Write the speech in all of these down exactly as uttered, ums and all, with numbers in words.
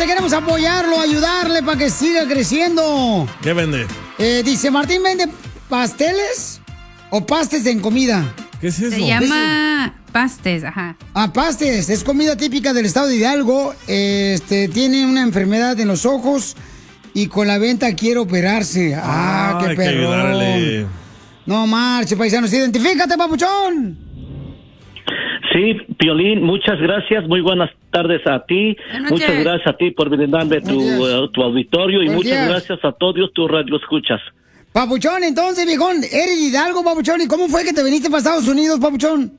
queremos apoyarlo, ayudarle para que siga creciendo. ¿Qué vende? Eh, dice, Martín, ¿vende pasteles o pastes en comida? ¿Qué es eso? Se llama pastes, ajá. Ah, pastes, es comida típica del estado de Hidalgo. Este, tiene una enfermedad en los ojos y con la venta quiere operarse. Ah, Ah, qué hay que perrón. ayudarle. No marche, paisanos, identifícate, papuchón. Sí, Piolín, muchas gracias, muy buenas tardes a ti, Buenas muchas noches. gracias a ti por brindarme tu, Buenos días. eh, tu auditorio y Buenos muchas días. gracias a todos tus radioescuchas. Papuchón, entonces, viejón, eres de Hidalgo, papuchón. ¿Y cómo fue que te viniste para Estados Unidos, papuchón?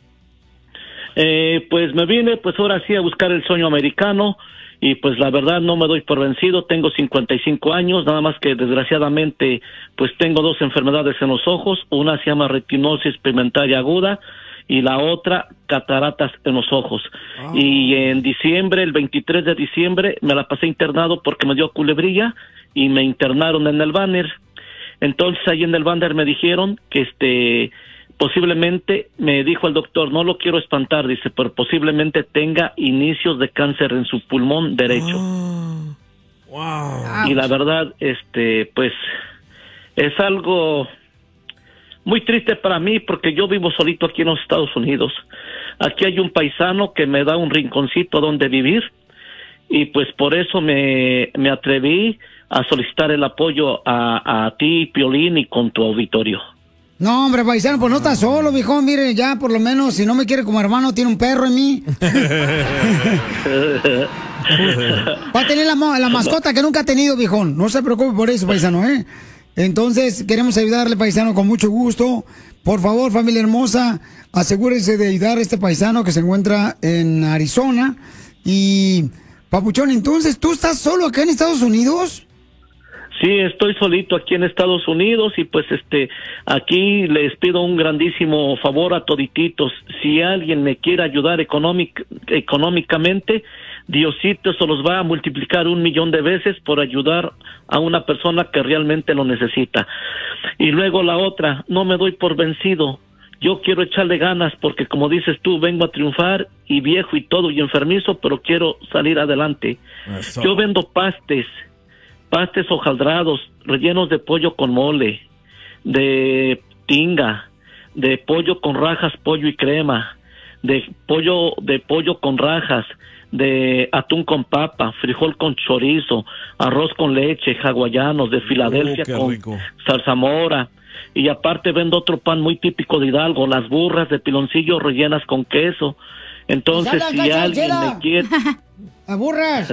Eh, pues me vine, pues ahora sí, a buscar el sueño americano y pues la verdad no me doy por vencido, tengo cincuenta y cinco años, nada más que desgraciadamente pues tengo dos enfermedades en los ojos, una se llama retinosis pigmentaria aguda y la otra cataratas en los ojos. Oh. Y en diciembre, el veintitrés de diciembre, me la pasé internado porque me dio culebrilla y me internaron en el Banner. Entonces ahí en el Banner me dijeron que este posiblemente, me dijo el doctor, no lo quiero espantar, dice, pero posiblemente tenga inicios de cáncer en su pulmón derecho. Oh. Wow. Y la verdad, este, pues, es algo muy triste para mí porque yo vivo solito aquí en los Estados Unidos. Aquí hay un paisano que me da un rinconcito donde vivir y pues por eso me, me atreví a solicitar el apoyo a, a ti, Piolín, y con tu auditorio. No, hombre, paisano, pues no estás solo, viejón. Mire, ya por lo menos, si no me quiere como hermano, tiene un perro en mí. Va a tener la, mo- la mascota que nunca ha tenido, viejón. No se preocupe por eso, paisano, ¿eh? Entonces, queremos ayudarle, paisano, con mucho gusto. Por favor, familia hermosa, asegúrense de ayudar a este paisano que se encuentra en Arizona. Y, papuchón, entonces, ¿tú estás solo acá en Estados Unidos? Sí, estoy solito aquí en Estados Unidos y pues este aquí les pido un grandísimo favor a todititos. Si alguien me quiere ayudar económic, económicamente, Diosito se los va a multiplicar un millón de veces por ayudar a una persona que realmente lo necesita. Y luego la otra, no me doy por vencido. Yo quiero echarle ganas porque como dices tú, vengo a triunfar y viejo y todo y enfermizo, pero quiero salir adelante. Eso. Yo vendo pastes. Pastes hojaldrados, rellenos de pollo con mole, de tinga, de pollo con rajas, pollo y crema, de pollo de pollo con rajas, de atún con papa, frijol con chorizo, arroz con leche, hawaianos, de Filadelfia Oh, qué con rico. zarzamora. Y aparte vendo otro pan muy típico de Hidalgo, las burras de piloncillo rellenas con queso. Entonces, ¡Sala, si cacha, alguien chela! me quiere... ¡Aburras!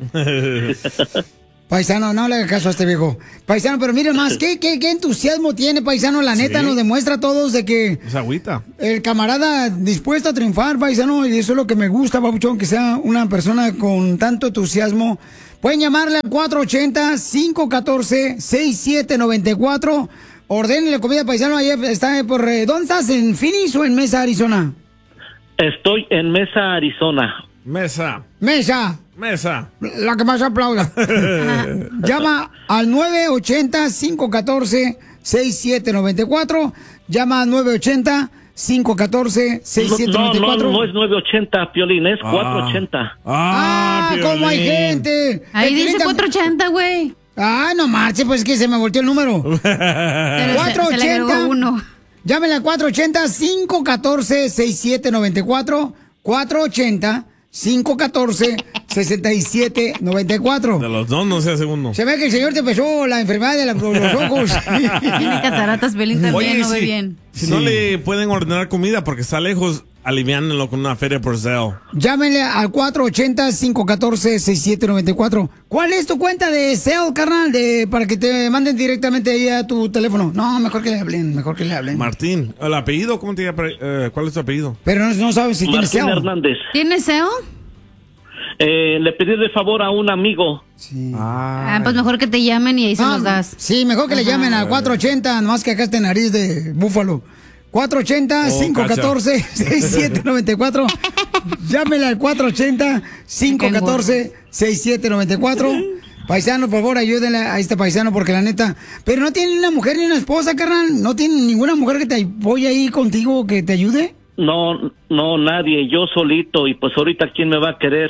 Paisano, no le haga caso a este viejo. Paisano, pero mire más, ¿qué, qué, qué entusiasmo tiene, paisano? La neta Sí. nos demuestra a todos de que Es agüita. el camarada dispuesto a triunfar, paisano, y eso es lo que me gusta, papuchón, que sea una persona con tanto entusiasmo. Pueden llamarle al cuatro ochenta, cinco uno cuatro, seis siete nueve cuatro. Ordénenle comida, paisano, ahí está por... eh, ¿Dónde estás? ¿En Phoenix o en Mesa, Arizona? Estoy en Mesa, Arizona. Mesa. Mesa. Mesa. La que más aplauda. Llama al nueve ochenta, cinco uno cuatro, seis siete nueve cuatro. Llama al nueve ochenta, cinco uno cuatro, seis siete No, nueve no, cuatro. no, no es nueve ochenta, Piolín, es Ah. cuatrocientos ochenta. Ah, ¿cómo hay Piolín. gente? Ahí El dice Piolín tam- cuatrocientos ochenta, güey. Ah, no marche, pues que se me volteó el número. Se le- cuatro se le agregó ochenta. uno. Llámenle al cuatro ochenta, cinco uno cuatro, seis siete nueve cuatro. cuatro ochenta, cinco uno cuatro, seis siete nueve cuatro. De los dos no se hace uno. Se ve que el señor te empezó la enfermedad de la- los ojos. Tiene cataratas, Belín también, Oye, no ve si, bien. si Sí. no le pueden ordenar comida porque está lejos, aliviánenlo con una feria por Zelle. Llámenle al cuatro ochenta, cinco uno cuatro, seis siete nueve cuatro. ¿Cuál es tu cuenta de Zelle, carnal? De, para que te manden directamente ahí a tu teléfono. No, mejor que le hablen, mejor que le hablen. Martín, ¿el apellido? ¿Cómo te llama? Eh, ¿Cuál es tu apellido? Pero no, no sabes si tiene Martín Zelle. Hernández. ¿Tienes S E O? Eh, le pedí de favor a un amigo. Sí. Ah, pues mejor que te llamen y ahí se Ah, los das. Sí, mejor que le Ajá. llamen al cuatro ochenta, nomás que acá está nariz de búfalo. cuatro ochenta, Oh, cinco uno cuatro, seis siete nueve cuatro. Llámenle al cuatro ochenta, cinco uno cuatro, seis siete nueve cuatro. Paisano, por favor, ayúdenle a este paisano porque la neta... Pero no tiene ni una mujer ni una esposa, carnal. ¿No tiene ninguna mujer que te apoye ahí contigo, que te ayude? No, no, nadie, yo solito, y pues ahorita quién me va a querer.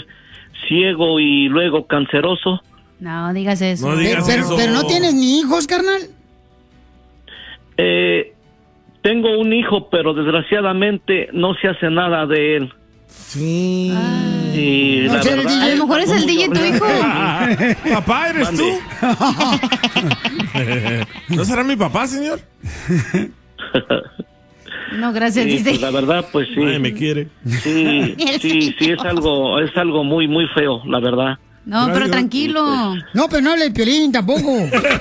ciego y luego canceroso. No digas eso. No Pero, digas pero- eso. pero no tienes ni hijos, carnal. Eh, tengo un hijo, pero desgraciadamente no se hace nada de él. Sí. Y No la sé, el verdad, A lo mejor es el D J tu hijo. Papá, ¿eres Mande. tú? ¿No será mi papá, señor? No, gracias, Sí, dice. pues, la verdad, pues sí. Nadie me quiere. Sí, sí, sí, es algo, es algo muy, muy feo, la verdad. No, pero Gracias. tranquilo. No, pero no hable de Piolín tampoco.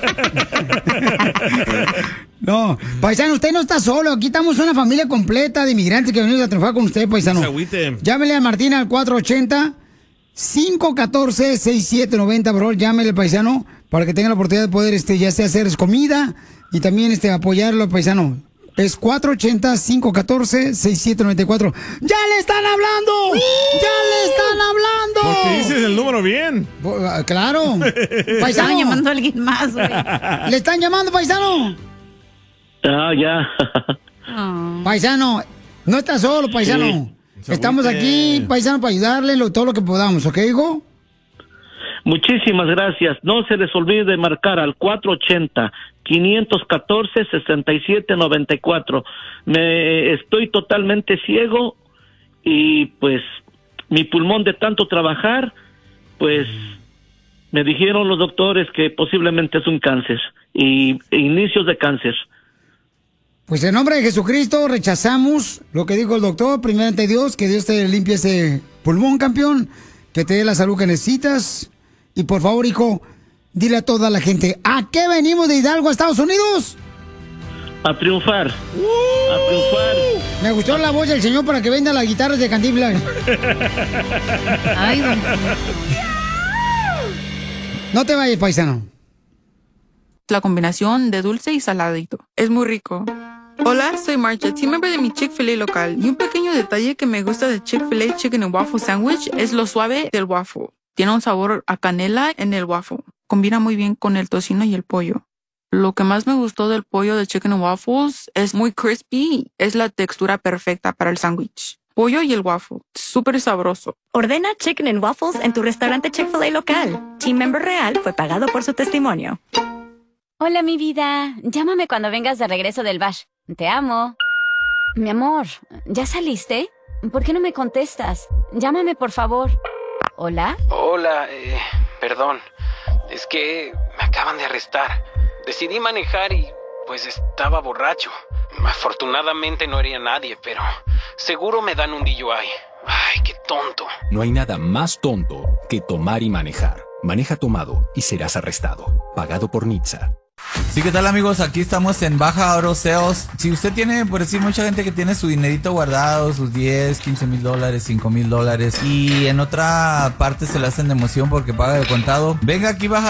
No, paisano, usted no está solo. Aquí estamos una familia completa de inmigrantes que venimos a trabajar con usted, paisano. Se agüite. Llámele a Martín al cuatro ochenta, cinco uno cuatro, seis siete nueve cero, por favor. Llámele, paisano, para que tenga la oportunidad de poder, este, ya sea hacer comida y también este, apoyarlo, paisano. Es cuatro ochenta, cinco uno cuatro, seis siete nueve cuatro. ¡Ya le están hablando! ¡Ya le están hablando! Porque dices el número bien. Bo- ah, Claro. Estaban Paisano. llamando a alguien más, güey. ¿Le están llamando, paisano? Ah, ya. Oh. Paisano, no está solo, paisano. Se Estamos agüite. aquí, paisano, para ayudarle lo- todo lo que podamos, ¿ok, hijo? Muchísimas gracias. No se les olvide marcar al cuatro ochenta, cinco uno cuatro, seis siete nueve cuatro. Me estoy totalmente ciego y pues mi pulmón de tanto trabajar, pues me dijeron los doctores que posiblemente es un cáncer y e inicios de cáncer. Pues en nombre de Jesucristo rechazamos lo que dijo el doctor. Primeramente Dios, que Dios te limpie ese pulmón, campeón, que te dé la salud que necesitas. Y por favor, hijo, dile a toda la gente, ¿a qué venimos de Hidalgo a Estados Unidos? A triunfar. A triunfar. Me gustó la voz del señor para que venda las guitarras de Cantinflas. Ay, don- No te vayas, paisano. La combinación de dulce y saladito. Es muy rico. Hola, soy Marcha, team member de mi Chick-fil-A local. Y un pequeño detalle que me gusta de Chick-fil-A Chicken and Waffle Sandwich es lo suave del waffle. Tiene un sabor a canela en el waffle. Combina muy bien con el tocino y el pollo. Lo que más me gustó del pollo de Chicken and Waffles es muy crispy. Es la textura perfecta para el sándwich. Pollo y el waffle. Súper sabroso. Ordena Chicken and Waffles en tu restaurante Chick-fil-A local. Team Member Real fue pagado por su testimonio. Hola, mi vida. Llámame cuando vengas de regreso del bar. Te amo. Mi amor, ¿ya saliste? ¿Por qué no me contestas? Llámame, por favor. ¿Hola? Hola, eh, perdón. Es que me acaban de arrestar. Decidí manejar y pues estaba borracho. Afortunadamente no hería a nadie, pero seguro me dan un D U I. Ay, qué tonto. No hay nada más tonto que tomar y manejar. Maneja tomado y serás arrestado. Pagado por Nitsa. Sí, ¿qué tal, amigos? Aquí estamos en Baja Oro Sales. Si usted tiene, por decir, mucha gente que tiene su dinerito guardado, sus diez, quince mil dólares, cinco mil dólares, y en otra parte se le hacen de emoción porque paga de contado, venga aquí Baja